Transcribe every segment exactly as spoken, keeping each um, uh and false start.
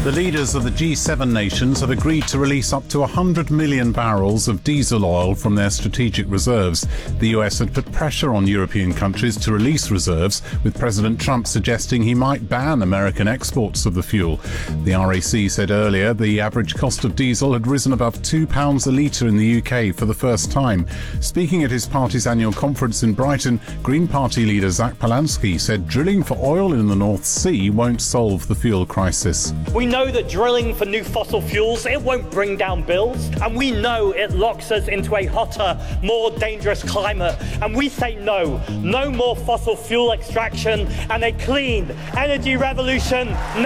The leaders of the G seven nations have agreed to release up to one hundred million barrels of diesel oil from their strategic reserves. The U S had put pressure on European countries to release reserves, with President Trump suggesting he might ban American exports of the fuel. The R A C said earlier the average cost of diesel had risen above two pounds a litre in the U K for the first time. Speaking at his party's annual conference in Brighton, Green Party leader Zach Polansky said drilling for oil in the North Sea won't solve the fuel crisis. We know that drilling for new fossil fuels, it won't bring down bills, and we know it locks us into a hotter, more dangerous climate, and we say no, no more fossil fuel extraction and a clean energy revolution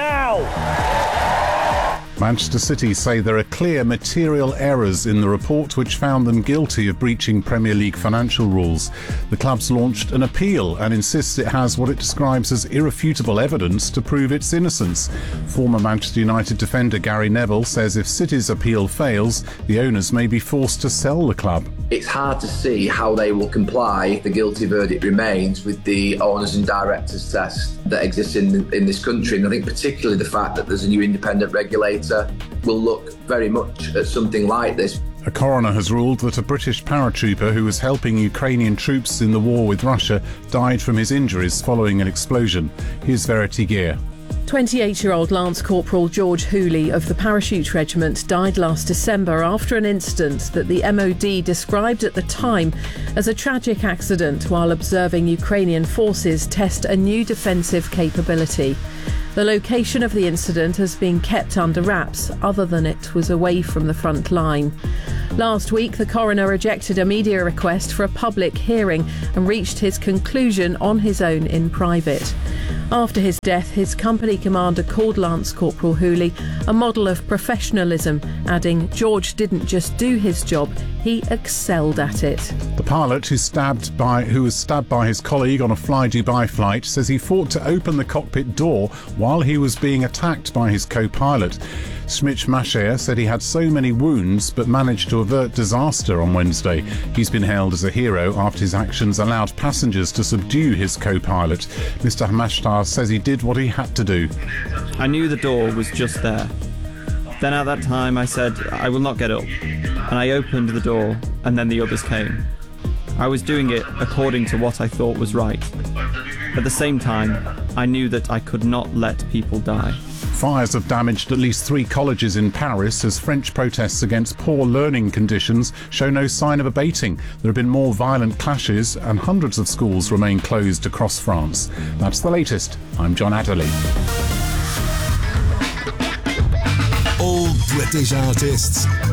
now. Manchester City say there are clear material errors in the report which found them guilty of breaching Premier League financial rules. The club's launched an appeal and insists it has what it describes as irrefutable evidence to prove its innocence. Former Manchester United defender Gary Neville says if City's appeal fails, the owners may be forced to sell the club. It's hard to see how they will comply, the guilty verdict remains, with the owners and directors test that exists in, in this country. And I think particularly the fact that there's a new independent regulator will look very much at something like this. A coroner has ruled that a British paratrooper who was helping Ukrainian troops in the war with Russia died from his injuries following an explosion. Here's Verity Gear. twenty-eight-year-old Lance Corporal George Hooley of the Parachute Regiment died last December after an incident that the M O D described at the time as a tragic accident while observing Ukrainian forces test a new defensive capability. The location of the incident has been kept under wraps, other than it was away from the front line. Last week, the coroner rejected a media request for a public hearing and reached his conclusion on his own in private. After his death, his company commander called Lance Corporal Hooley a model of professionalism, adding George didn't just do his job, he excelled at it. The pilot who stabbed by who was stabbed by his colleague on a Fly Dubai flight says he fought to open the cockpit door while he was being attacked by his co-pilot. Schmitz Mascher said he had so many wounds but managed to avert disaster on Wednesday. He's been hailed as a hero after his actions allowed passengers to subdue his co-pilot. Mister Hamashtar says he did what he had to do. I knew the door was just there. Then at that time I said, I will not get up. And I opened the door, and then the others came. I was doing it according to what I thought was right. At the same time, I knew that I could not let people die. Fires have damaged at least three colleges in Paris as French protests against poor learning conditions show no sign of abating. There have been more violent clashes and hundreds of schools remain closed across France. That's the latest. I'm John Adderley. All British artists,